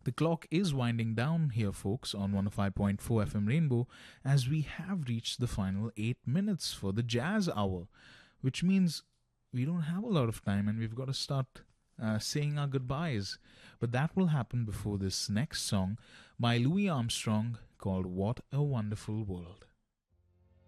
The clock is winding down here, folks, on 105.4 FM Rainbow, as we have reached the final 8 minutes for the Jazz Hour, which means we don't have a lot of time and we've got to start saying our goodbyes. But that will happen before this next song by Louis Armstrong called What a Wonderful World.